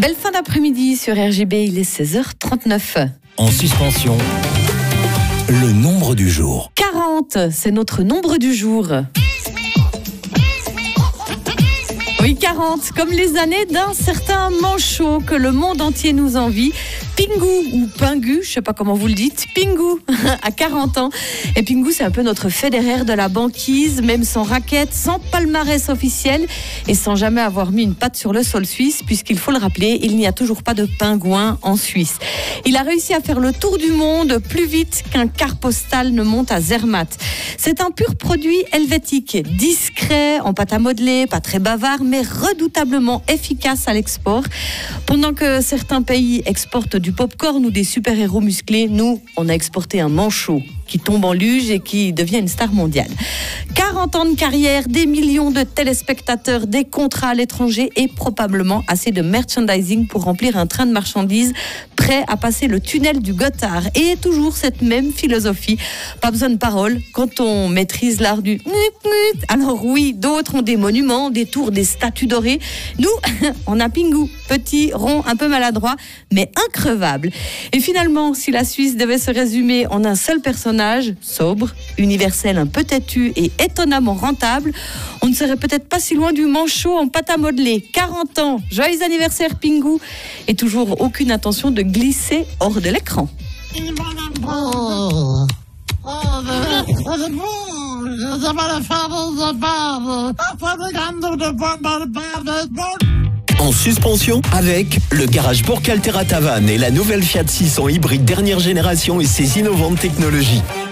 Belle fin d'après-midi sur RGB, il est 16h39. En suspension, le nombre du jour. 40, c'est notre nombre du jour. Oui, 40, comme les années d'un certain manchot que le monde entier nous envie. Pingu ou Pingu, je sais pas comment vous le dites, Pingu à 40 ans. Et Pingu, c'est un peu notre Federer de la banquise, même sans raquette, sans palmarès officiel et sans jamais avoir mis une patte sur le sol suisse, puisqu'il faut le rappeler, il n'y a toujours pas de pingouin en Suisse. Il a réussi à faire le tour du monde plus vite qu'un car postal ne monte à Zermatt. C'est un pur produit helvétique, discret, en pâte à modeler, pas très bavard, mais redoutablement efficace à l'export. Pendant que certains pays exportent du pop-corn ou des super-héros musclés, nous, on a exporté un manchot qui tombe en luge et qui devient une star mondiale. 40 ans de carrière, des millions de téléspectateurs, des contrats à l'étranger et probablement assez de merchandising pour remplir un train de marchandises prêt à passer le tunnel du Gothard. Et toujours cette même philosophie, pas besoin de paroles quand on maîtrise l'art du nut. Alors oui, d'autres ont des monuments, des tours, des statues dorées. Nous, on a Pingu, petit, rond, un peu maladroit, mais increvable. Et finalement, si la Suisse devait se résumer en un seul personnage, sobre, universel, un peu têtu et étonnamment rentable, on ne serait peut-être pas si loin du manchot en pâte à modeler. 40 ans, joyeux anniversaire Pingu, et toujours aucune intention de glisser hors de l'écran. En suspension avec le garage Bourg Altera Tavannes et la nouvelle Fiat 600 hybride dernière génération et ses innovantes technologies.